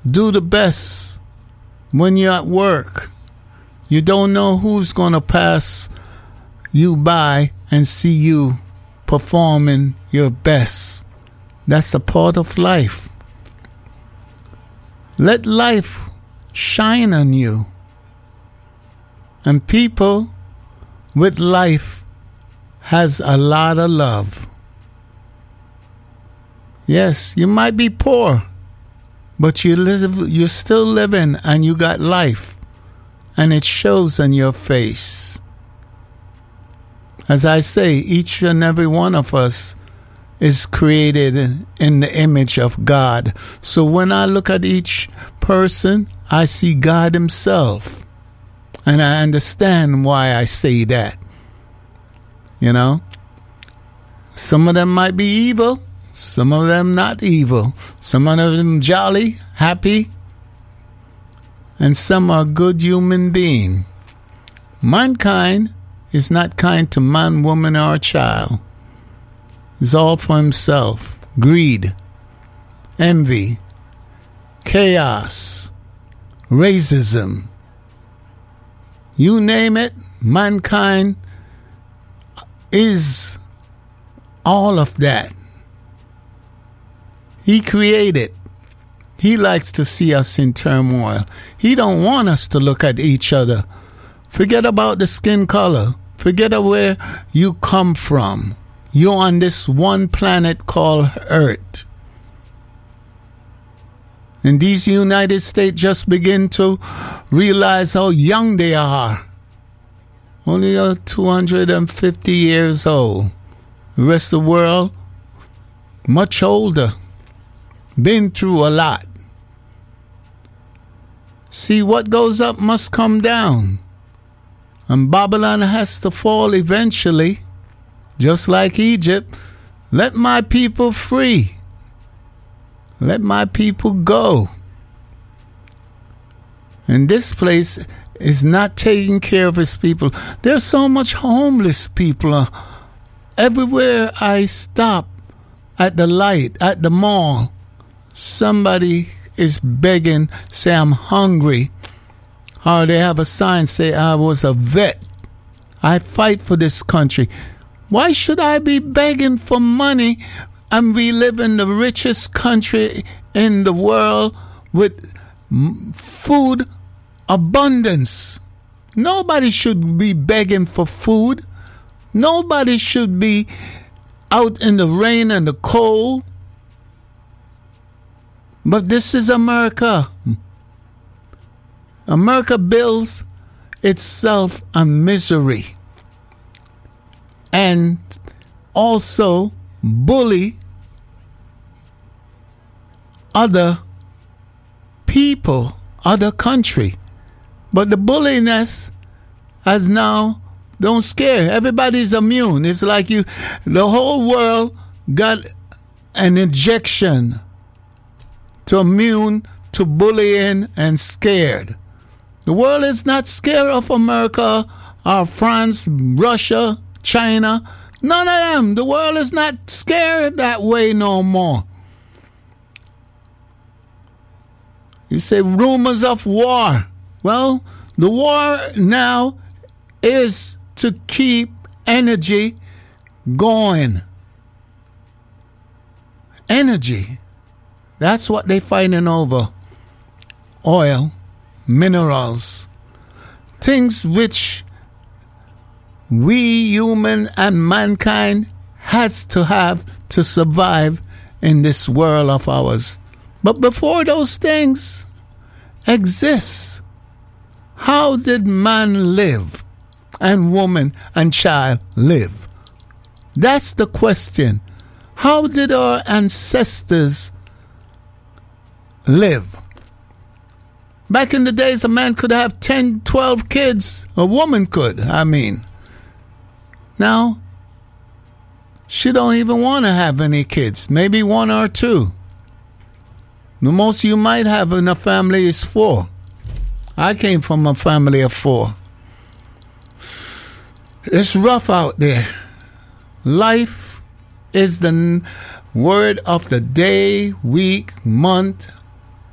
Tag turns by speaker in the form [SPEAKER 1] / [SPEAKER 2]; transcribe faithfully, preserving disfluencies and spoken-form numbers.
[SPEAKER 1] Do the best when you're at work. You don't know who's going to pass you by and see you performing your best. That's a part of life. Let life shine on you. And people with life has a lot of love. Yes, you might be poor, but you live, you're still living and you got life. And it shows on your face. As I say, each and every one of us is created in the image of God. So when I look at each person, I see God himself. And I understand why I say that. You know? Some of them might be evil. Some of them not evil. Some of them jolly, happy. And some are good human beings. Mankind is not kind to man, woman, or child. It's all for himself. Greed, envy, chaos, racism. You name it, mankind is all of that. He created. He likes to see us in turmoil. He don't want us to look at each other. Forget about the skin color. Forget where you come from. You're on this one planet called Earth. And these United States just begin to realize how young they are. Only uh, two hundred fifty years old. The rest of the world, much older. Been through a lot. See, what goes up must come down. And Babylon has to fall eventually. Just like Egypt. Let my people free. Let my people go. And this place is not taking care of its people. There's so much homeless people. Uh, everywhere I stop at the light, at the mall, somebody is begging, say I'm hungry. Or they have a sign say I was a vet. I fight for this country. Why should I be begging for money and we live in the richest country in the world with food abundance? Nobody should be begging for food. Nobody should be out in the rain and the cold. But this is America. America builds itself a misery. And also bully other people, other country. But the bulliness has now don't scare. Everybody's immune. It's like you, the whole world got an injection to immune to bullying and scared. The world is not scared of America or France, Russia, China. None of them. The world is not scared that way no more. You say rumors of war. Well, the war now is to keep energy going. Energy. That's what they're fighting over. Oil, minerals, things which we human and mankind has to have to survive in this world of ours. But before those things exist, how did man live and woman and child live? That's the question. How did our ancestors live? Back in the days, a man could have ten, twelve kids. A woman could, I mean. Now, she don't even want to have any kids. Maybe one or two. The most you might have in a family is four. I came from a family of four. It's rough out there. Life is the word of the day, week, month,